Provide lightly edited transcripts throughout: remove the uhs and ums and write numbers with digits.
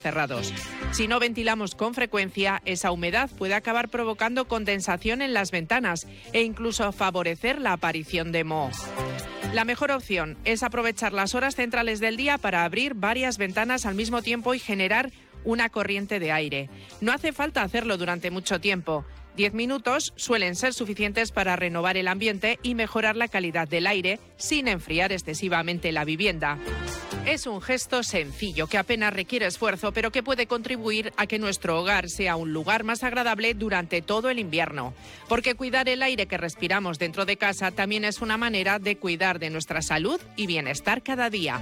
cerrados. Si no ventilamos con frecuencia, esa humedad puede acabar provocando condensación en las ventanas e incluso favorecer la aparición de moho. La mejor opción es aprovechar las horas centrales del día para abrir varias ventanas al mismo tiempo y generar una corriente de aire. No hace falta hacerlo durante mucho tiempo. 10 minutos suelen ser suficientes para renovar el ambiente y mejorar la calidad del aire sin enfriar excesivamente la vivienda. Es un gesto sencillo que apenas requiere esfuerzo, pero que puede contribuir a que nuestro hogar sea un lugar más agradable durante todo el invierno. Porque cuidar el aire que respiramos dentro de casa también es una manera de cuidar de nuestra salud y bienestar cada día.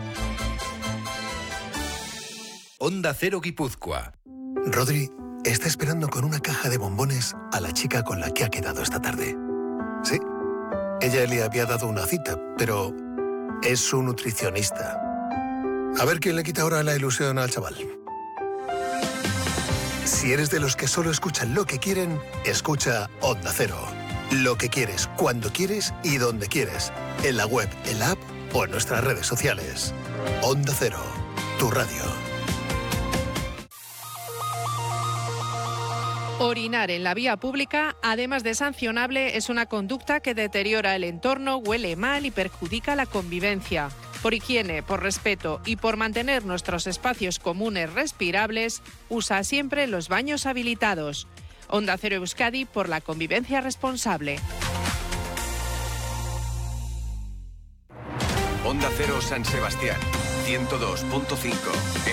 Onda Cero Guipúzcoa. Rodri está esperando con una caja de bombones a la chica con la que ha quedado esta tarde. Sí, ella le había dado una cita, pero es su nutricionista. A ver quién le quita ahora la ilusión al chaval. Si eres de los que solo escuchan lo que quieren, escucha Onda Cero. Lo que quieres, cuando quieres y donde quieres. En la web, en la app o en nuestras redes sociales. Onda Cero, tu radio. Orinar en la vía pública, además de sancionable, es una conducta que deteriora el entorno, huele mal y perjudica la convivencia. Por higiene, por respeto y por mantener nuestros espacios comunes respirables, usa siempre los baños habilitados. Onda Cero Euskadi por la convivencia responsable. Onda Cero San Sebastián, 102.5.